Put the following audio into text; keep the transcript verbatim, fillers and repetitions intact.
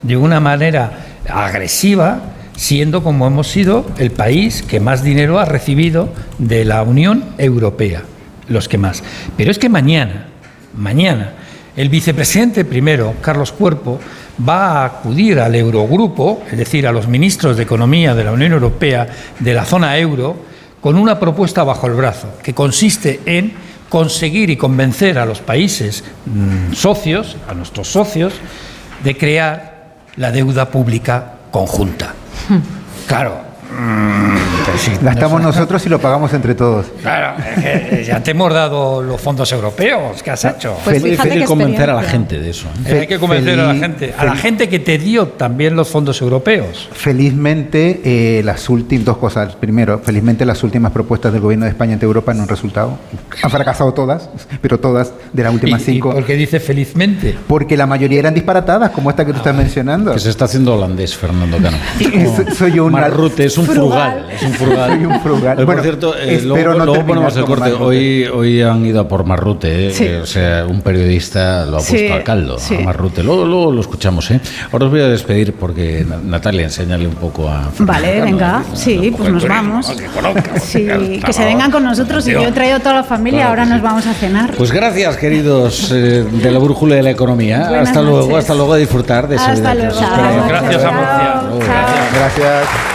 de una manera agresiva, siendo como hemos sido el país que más dinero ha recibido de la Unión Europea, los que más. Pero es que mañana, mañana, el vicepresidente primero, Carlos Cuerpo, va a acudir al Eurogrupo, es decir, a los ministros de Economía de la Unión Europea, de la zona euro, con una propuesta bajo el brazo, que consiste en conseguir y convencer a los países mmm, socios, a nuestros socios, de crear la deuda pública conjunta. Claro. Mmm, sí, gastamos nos... nosotros y lo pagamos entre todos. Claro, es que ya te hemos dado los fondos europeos. ¿Qué has hecho? Pues hay que convencer a la gente de eso. ¿eh? Hay que convencer Feliz, a la gente, a la gente que te dio también los fondos europeos. Felizmente, eh, las últimas dos cosas. Primero, felizmente las últimas propuestas del gobierno de España ante Europa no han resultado. Han fracasado todas, pero todas de las últimas ¿Y, cinco. ¿Y por qué dice felizmente? Porque la mayoría eran disparatadas, como esta que tú ah, estás mencionando. Que se está haciendo holandés, Fernando Cano. Soy un Marrute, es un frugal. Es un frugal. Soy un frugal. Por bueno, cierto, eh, luego, no luego ponemos el corte. Hoy, hoy han ido a por Marrute, eh, sí. eh, o sea, un periodista lo ha puesto sí, al caldo, sí. a Marrute. Luego, luego lo escuchamos, ¿eh? Ahora os voy a despedir porque Natalia, enséñale un poco a Fernando Vale, Cano, venga, ¿eh? sí, pues nos vamos. Que, conozca, sí, que se vengan con nosotros y yo he traído a toda la familia, claro, ahora nos sí. vamos a cenar. Pues gracias, queridos eh, de la brújula de la economía. Buenas hasta noches. luego, hasta luego a disfrutar de esa hasta vida. Luego. Gracias, Amoncia. Gracias.